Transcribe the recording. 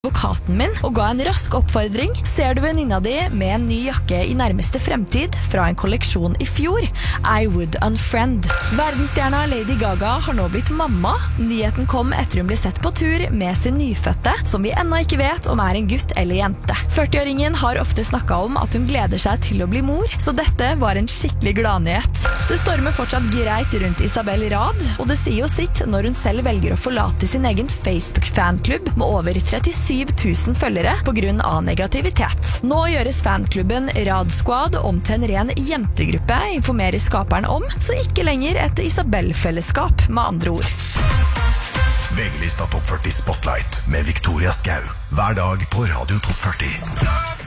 advokaten min og ga en rask oppfordring. Ser du venninna di med en ny jakke i nærmeste fremtid fra en kolleksjon i fjor? I would unfriend. Verdensstjerna Lady Gaga har nå blitt mamma. Nyheten kom etter hun ble sett på tur med sin nyfødte, som vi ennå ikke vet om er en gutt eller jente. 40-åringen har ofte snakket om at hun gleder seg til å bli mor, så dette var en skikkelig gladnyhet. Det stormer fortsatt greit rundt Isabel Rad, og det sier jo sitt når hun selv velger å forlate sin egen Facebook-fanklubb med over 37 000 følgere på grunn av negativitet. Nå gjøres fanklubben Rad Squad om til en ren jentegruppe, informerer skaperen om, så ikke lenger et Isabel-fellesskap, med andre ord. VG-lista Topp 40 Spotlight med Victoria Skau. Hver dag på Radio Topp 40.